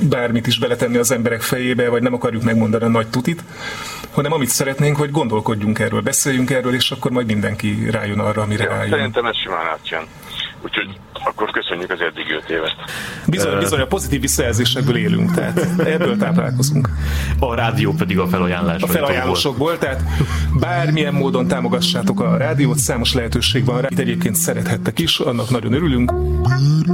bármit is beletenni az emberek fejébe, vagy nem akarjuk megmondani a nagy tutit, hanem amit szeretnénk, hogy gondolkodjunk erről, beszéljünk erről, és akkor majd mindenki rájön arra, amire rájön. Szerintem ez simán átjön. Úgyhogy akkor köszönjük az eddig 5 évet. Bizony, a pozitív visszajelzésekből élünk, tehát ebből táplálkozunk. A rádió pedig a felajánlásokból, tehát bármilyen módon támogassátok a rádiót, számos lehetőség van rá, itt egyébként szerethettek is, annak nagyon örülünk.